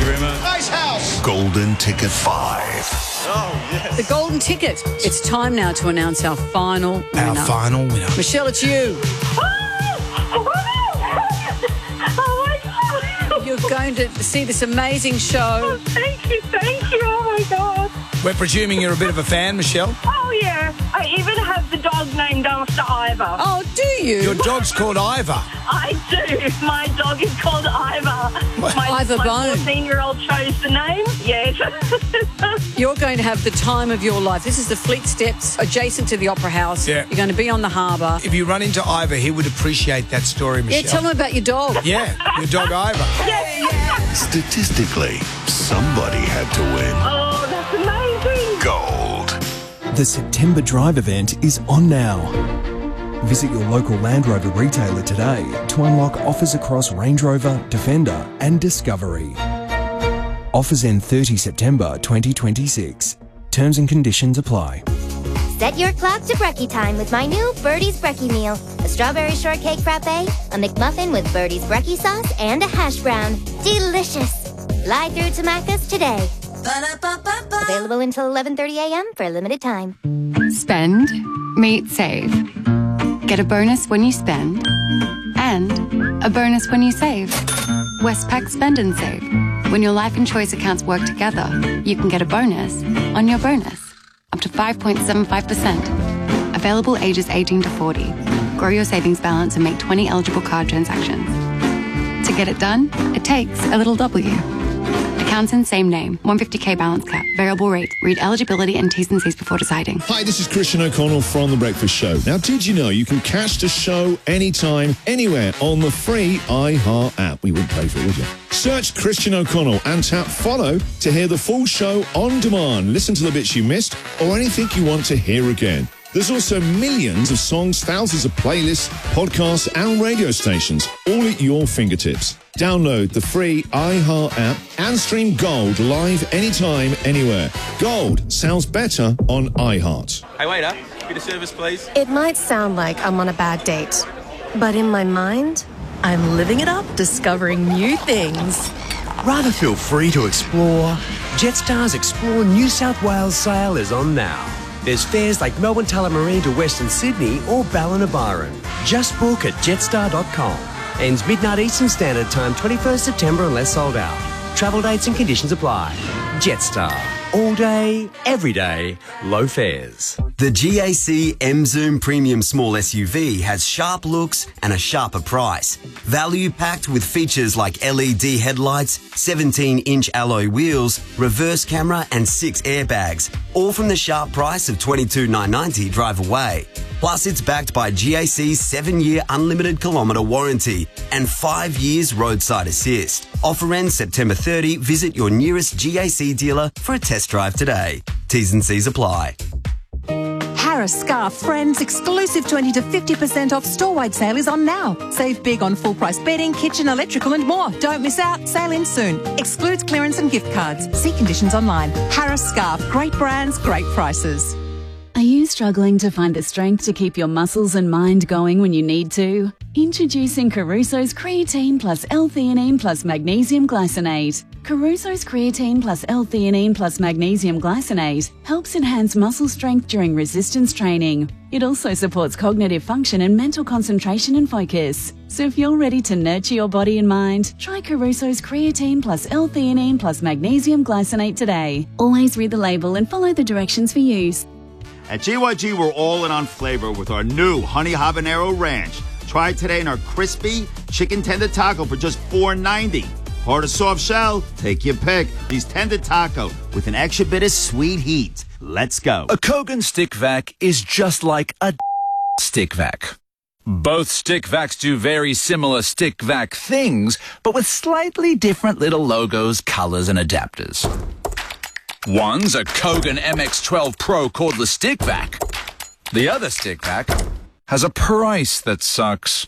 very much. Nice house. Golden Ticket 5. Oh, yes. The golden ticket. It's time now to announce our final winner. Our final winner. Michelle, it's you. Oh my God. You're going to see this amazing show. Thank you. Oh my God. We're presuming you're a bit of a fan, Michelle. Oh yeah. I even have the dog named after Ivor. Oh, do you? Your dog's called Ivor. I do. My dog is called Ivor. Ivor My Bone. 14-year-old chose the name. Yes. You're going to have the time of your life. This is the Fleet Steps adjacent to the Opera House. Yeah. You're going to be on the harbour. If you run into Ivor, he would appreciate that story, Michelle. Yeah, tell him about your dog. Yeah, your dog Ivor. Statistically, somebody had to win. Oh, that's amazing. Gold. The September Drive event is on now. Visit your local Land Rover retailer today to unlock offers across Range Rover, Defender and Discovery. Offers end 30 September 2026. Terms and conditions apply. Set your clock to brekkie time with my new Birdie's Brekkie Meal. A strawberry shortcake frappe, a McMuffin with Birdie's Brekkie sauce, and a hash brown. Delicious! Fly through to Macca's today. Available until 11:30 a.m. for a limited time. Spend, meet, save. Get a bonus when you spend, and a bonus when you save. Westpac Spend and Save. When your life and choice accounts work together, you can get a bonus on your bonus, up to 5.75%. Available ages 18 to 40. Grow your savings balance and make 20 eligible card transactions. To get it done, it takes a little W. Accounts in same name. 150k balance cap. Variable rate. Read eligibility and T's and C's before deciding. Hi, this is Christian O'Connell from The Breakfast Show. Now, did you know you can catch the show anytime, anywhere on the free iHeart app? We wouldn't pay for it, would you? Search Christian O'Connell and tap follow to hear the full show on demand. Listen to the bits you missed or anything you want to hear again. There's also millions of songs, thousands of playlists, podcasts and radio stations, all at your fingertips. Download the free iHeart app and stream Gold live anytime, anywhere. Gold sounds better on iHeart. Hey, waiter, bit of service, please. It might sound like I'm on a bad date, but in my mind, I'm living it up, discovering new things. Rather feel free to explore? Jetstar's Explore New South Wales sale is on now. There's fares like Melbourne Tullamarine to Western Sydney or Ballina Byron. Just book at jetstar.com. Ends midnight Eastern Standard Time, 21st September unless sold out. Travel dates and conditions apply. Jetstar. All day, every day, low fares. The GAC M-Zoom Premium Small SUV has sharp looks and a sharper price. Value packed with features like LED headlights, 17-inch alloy wheels, reverse camera and 6 airbags, all from the sharp price of $22,990 drive away. Plus, it's backed by GAC's 7-year unlimited kilometre warranty and 5 years roadside assist. Offer ends September 30. Visit your nearest GAC dealer for a test drive today. T's and C's apply. Harris Scarf Friends exclusive 20 to 50% off store-wide sale is on now. Save big on full-price bedding, kitchen, electrical and more. Don't miss out. Sale ends soon. Excludes clearance and gift cards. See conditions online. Harris Scarf. Great brands, great prices. Are you struggling to find the strength to keep your muscles and mind going when you need to? Introducing Caruso's Creatine plus L-theanine plus Magnesium Glycinate. Caruso's Creatine plus L-theanine plus Magnesium Glycinate helps enhance muscle strength during resistance training. It also supports cognitive function and mental concentration and focus. So if you're ready to nurture your body and mind, try Caruso's Creatine plus L-theanine plus Magnesium Glycinate today. Always read the label and follow the directions for use. At GYG, we're all in on flavor with our new Honey Habanero Ranch. Try it today in our crispy chicken tender taco for just $4.90. Hard or soft shell, take your pick. These tender taco with an extra bit of sweet heat. Let's go. A Kogan stick vac is just like a stick vac. Both stick vacs do very similar stick vac things, but with slightly different little logos, colors, and adapters. One's a Kogan MX-12 Pro cordless stick vac. The other stick vac has a price that sucks.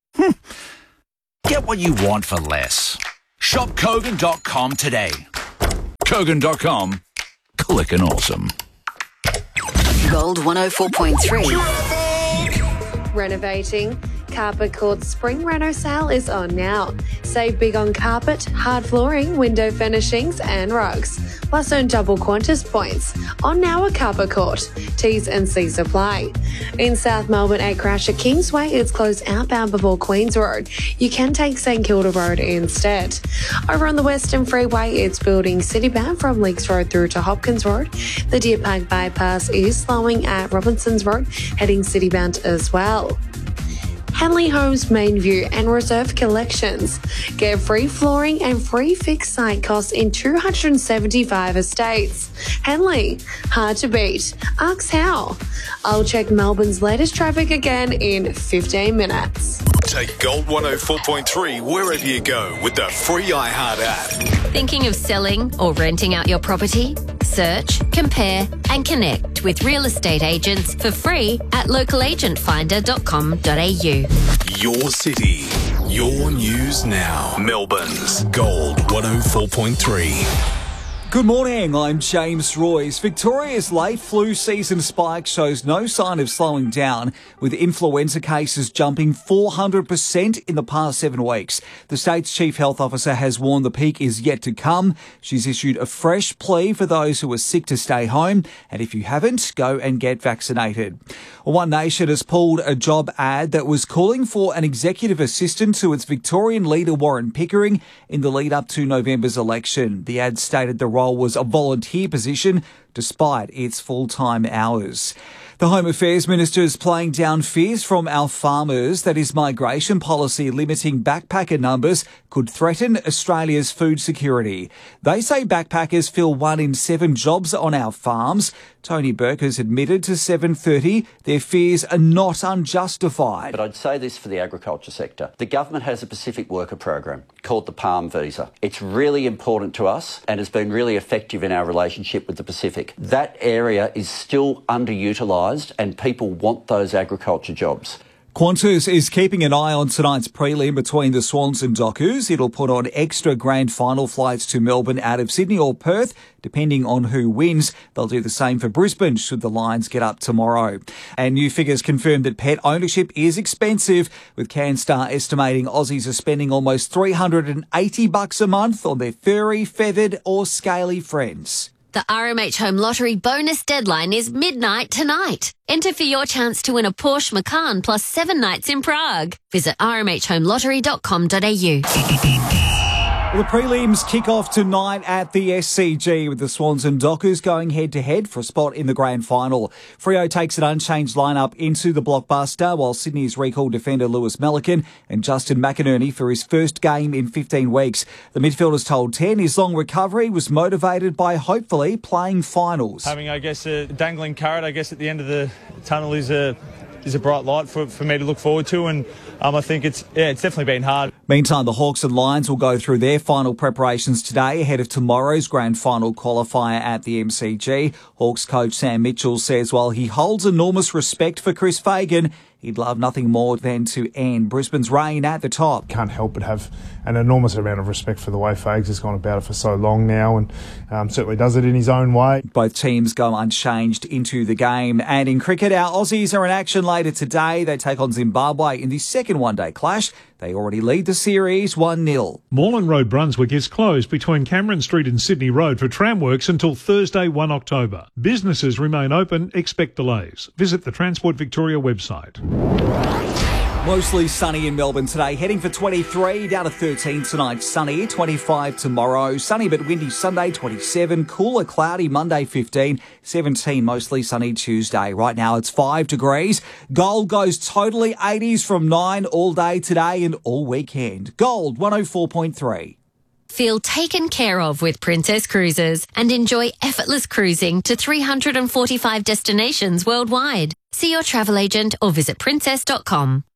Get what you want for less. Shop Kogan.com today. Kogan.com. Clickin' awesome. Gold 104.3. Renovating, Carpet Court's spring reno sale is on now. Save big on carpet, hard flooring, window furnishings and rugs. Plus earn double Qantas points on now at Carpet Court. T's and C's apply. In South Melbourne at Crasher Kingsway, it's closed outbound before Queens Road. You can take St Kilda Road instead. Over on the Western Freeway, it's building citybound from Leaks Road through to Hopkins Road. The Deer Park bypass is slowing at Robinson's Road, heading citybound as well. Henley Homes Main View and Reserve Collections. Get free flooring and free fixed site costs in 275 estates. Henley, hard to beat. Ask how. I'll check Melbourne's latest traffic again in 15 minutes. Take Gold 104.3 wherever you go with the free iHeart app. Thinking of selling or renting out your property? Search, compare and connect with real estate agents for free at localagentfinder.com.au. Your city, your news now. Melbourne's Gold 104.3. Good morning, I'm James Royce. Victoria's late flu season spike shows no sign of slowing down, with influenza cases jumping 400% in the past 7 weeks. The state's chief health officer has warned the peak is yet to come. She's issued a fresh plea for those who are sick to stay home, and if you haven't, go and get vaccinated. One Nation has pulled a job ad that was calling for an executive assistant to its Victorian leader Warren Pickering in the lead up to November's election. The ad stated the role was a volunteer position despite its full-time hours. The Home Affairs Minister is playing down fears from our farmers that his migration policy limiting backpacker numbers could threaten Australia's food security. They say backpackers fill 1 in 7 jobs on our farms. Tony Burke has admitted to 7:30 their fears are not unjustified. But I'd say this for the agriculture sector. The government has a Pacific Worker Program called the Palm Visa. It's really important to us and has been really effective in our relationship with the Pacific. That area is still underutilised and people want those agriculture jobs. Qantas is keeping an eye on tonight's prelim between the Swans and Dockers. It'll put on extra grand final flights to Melbourne out of Sydney or Perth, depending on who wins. They'll do the same for Brisbane should the Lions get up tomorrow. And new figures confirm that pet ownership is expensive, with CanStar estimating Aussies are spending almost $380 a month on their furry, feathered or scaly friends. The RMH Home Lottery bonus deadline is midnight tonight. Enter for your chance to win a Porsche Macan plus 7 nights in Prague. Visit rmhomelottery.com.au. Well, the prelims kick off tonight at the SCG with the Swans and Dockers going head-to-head for a spot in the grand final. Freo takes an unchanged lineup into the blockbuster, while Sydney's recalled defender Lewis Melican and Justin McInerney for his first game in 15 weeks. The midfielder's told 10 his long recovery was motivated by hopefully playing finals. Having, I guess, a dangling carrot, I guess, at the end of the tunnel is a bright light for me to look forward to, and I think it's definitely been hard. Meantime, the Hawks and Lions will go through their final preparations today ahead of tomorrow's grand final qualifier at the MCG. Hawks coach Sam Mitchell says while he holds enormous respect for Chris Fagan, he'd love nothing more than to end Brisbane's reign at the top. Can't help but have an enormous amount of respect for the way Fags has gone about it for so long now, and certainly does it in his own way. Both teams go unchanged into the game. And in cricket, our Aussies are in action later today. They take on Zimbabwe in the second one-day clash. They already lead the series 1-0. Moreland Road, Brunswick is closed between Cameron Street and Sydney Road for tram works until Thursday 1 October. Businesses remain open, expect delays. Visit the Transport Victoria website. Mostly sunny in Melbourne today, heading for 23, down to 13 tonight, sunny, 25 tomorrow, sunny but windy Sunday, 27, cooler, cloudy Monday, 15, 17, mostly sunny Tuesday. Right now it's 5 degrees. Gold goes totally 80s from 9 all day today and all weekend. Gold 104.3. Feel taken care of with Princess Cruises and enjoy effortless cruising to 345 destinations worldwide. See your travel agent or visit princess.com.